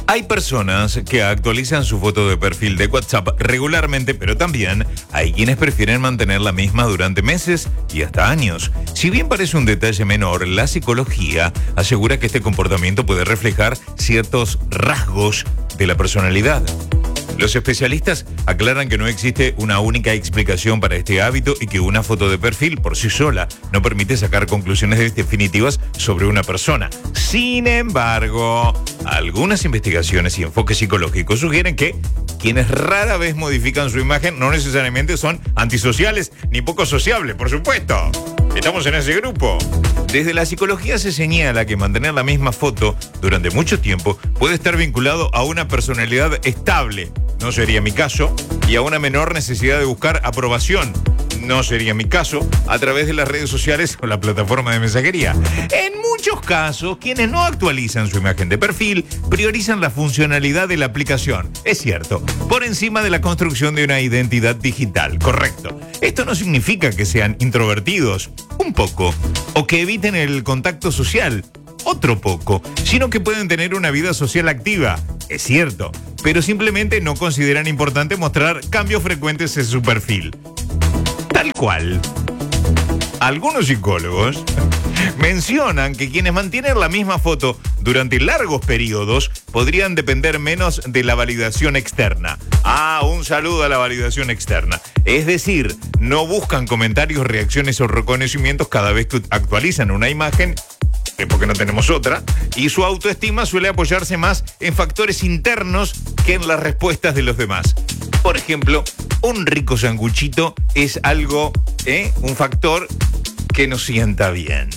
Hay personas que actualizan su foto de perfil de WhatsApp regularmente, pero también hay quienes prefieren mantener la misma durante meses y hasta años. Si bien parece un detalle menor, la psicología asegura que este comportamiento puede reflejar ciertos rasgos de la personalidad. Los especialistas aclaran que no existe una única explicación para este hábito y que una foto de perfil por sí sola no permite sacar conclusiones definitivas sobre una persona. Sin embargo, algunas investigaciones y enfoques psicológicos sugieren que quienes rara vez modifican su imagen no necesariamente son antisociales ni poco sociables, por supuesto. Estamos en ese grupo. Desde la psicología se señala que mantener la misma foto durante mucho tiempo puede estar vinculado a una personalidad estable, no sería mi caso, y a una menor necesidad de buscar aprobación, no sería mi caso, a través de las redes sociales o la plataforma de mensajería. En muchos casos, quienes no actualizan su imagen de perfil priorizan la funcionalidad de la aplicación, es cierto, por encima de la construcción de una identidad digital, correcto. Esto no significa que sean introvertidos, un poco, o que eviten el contacto social, otro poco, sino que pueden tener una vida social activa, es cierto, pero simplemente no consideran importante mostrar cambios frecuentes en su perfil. Tal cual. Algunos psicólogos mencionan que quienes mantienen la misma foto durante largos periodos podrían depender menos de la validación externa. Un saludo a la validación externa. Es decir, no buscan comentarios, reacciones o reconocimientos cada vez que actualizan una imagen, porque no tenemos otra, y su autoestima suele apoyarse más en factores internos que en las respuestas de los demás. Por ejemplo, un rico sanguchito es algo, un factor que nos sienta bien.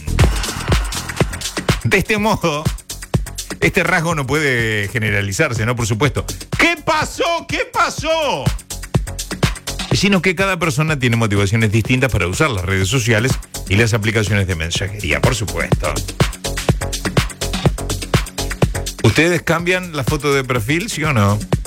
De este modo, este rasgo no puede generalizarse, ¿no? Por supuesto. ¿Qué pasó? ¿Qué pasó? Sino que cada persona tiene motivaciones distintas para usar las redes sociales y las aplicaciones de mensajería, por supuesto. ¿Ustedes cambian la foto de perfil, sí o no?